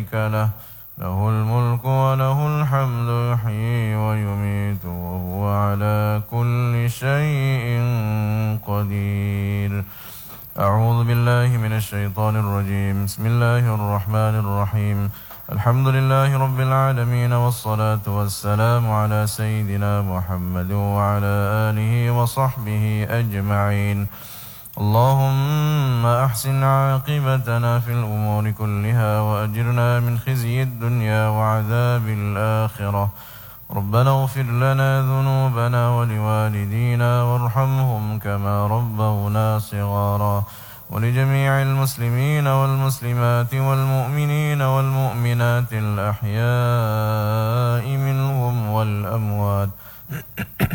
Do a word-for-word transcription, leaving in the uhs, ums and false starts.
شريك له له الملك وله الحمد يحيي ويميت وهو على كل شيء قدير. أعوذ بالله من الشيطان الرجيم. بسم الله الرحمن الرحيم. الحمد لله رب العالمين، والصلاة والسلام على سيدنا محمد وعلى آله وصحبه أجمعين. اللهم أحسن عاقبتنا في الأمور كلها وأجرنا من خزي الدنيا وعذاب الآخرة. ربنا اغفر لنا ذنوبنا ولوالدينا وارحمهم كما ربونا صغارا، ولجميع المسلمين والمسلمات والمؤمنين والمؤمنات الأحياء منهم والأموات